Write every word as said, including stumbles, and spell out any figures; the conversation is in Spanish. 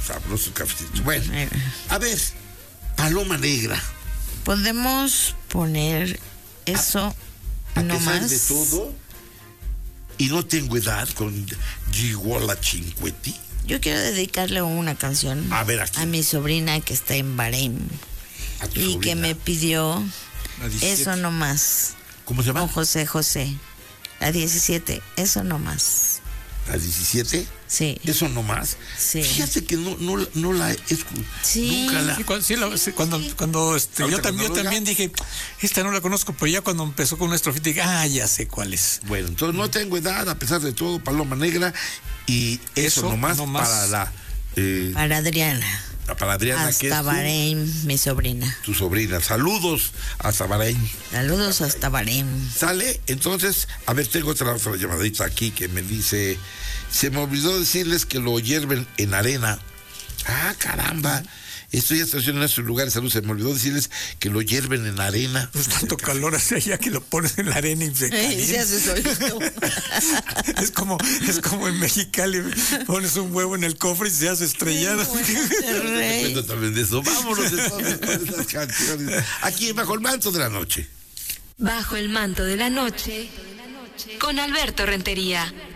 sabroso cafecito. Bueno, a ver, Paloma Negra. Podemos poner eso a, a no pesar más. de todo, y no tengo edad con Giguola Cinquetti. Yo quiero dedicarle una canción a, ver, aquí. a mi sobrina que está en Bahrein y sobrina? Que me pidió eso no más. ¿Cómo se llama? Con José José. La diecisiete, eso no más. ¿La diecisiete? Sí. ¿Eso no más? Sí. Fíjate que no, no, no la he escuchado. Sí. Nunca la... Sí, cuando, sí, la, sí, cuando, cuando este, yo, tam, yo también dije, esta no la conozco, pero ya cuando empezó con una estrofita dije, ah, ya sé cuál es. Bueno, entonces no tengo edad, a pesar de todo, Paloma Negra, y eso, eso nomás, nomás para la... Eh, para Adriana. Para Adriana, hasta que es Bahrein, tu, mi sobrina. Tu sobrina. Saludos hasta Bahrein. Saludos hasta Bahrein. Sale, entonces, a ver, tengo otra, otra llamadita aquí que me dice, se me olvidó decirles que lo hierven en arena. Ah, caramba. Estoy estacionado en su lugar de salud. Se me olvidó decirles que lo hierven en arena. Pues tanto calor hace allá que lo pones en la arena y se calienta. Se hace solito. Pues es como es como en Mexicali, pones un huevo en el cofre y se hace estrellado. Bueno, también de eso. Vámonos entonces con estas canciones. Aquí Bajo el Manto de la Noche. Bajo el Manto de la Noche, con Alberto Rentería.